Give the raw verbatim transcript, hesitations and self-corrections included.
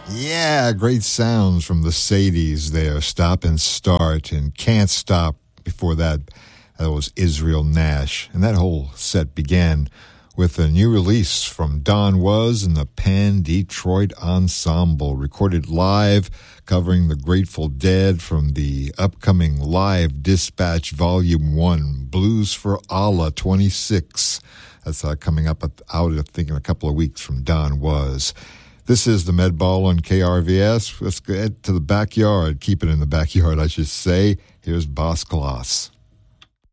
Yeah, great sounds from the Sadies there. Stop and Start and Can't Stop. Before that, that was Israel Nash. And that whole set began with a new release from Don Was and the Pan Detroit Ensemble, recorded live, covering the Grateful Dead from the upcoming Live Dispatch Volume one, Blues for Allah twenty-six. That's uh, coming up out, I think, in a couple of weeks from Don Was. This is the Med Ball on K R V S. Let's get to the backyard. Keep it in the backyard, I should say. Here's Boss Gloss.